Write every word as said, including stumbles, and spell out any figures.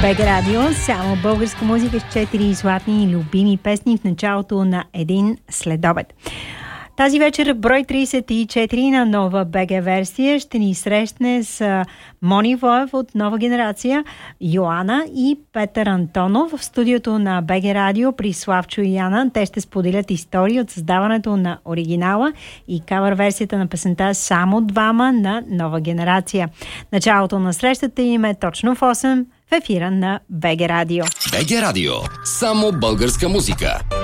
БГ Радио, само българска музика с четири златни и любими песни в началото на един следобед. Тази вечер брой тридесет и четири на нова БГ версия ще ни срещне с Мони Воев от Нова генерация, Йоана и Петър Антонов в студиото на БГ Радио при Славчо и Яна. Те ще споделят истории от създаването на оригинала и кавър версията на песента "Само двама" на Нова генерация. Началото на срещата им е точно в осем в ефира на БГ Радио. БГ Радио. Само българска музика.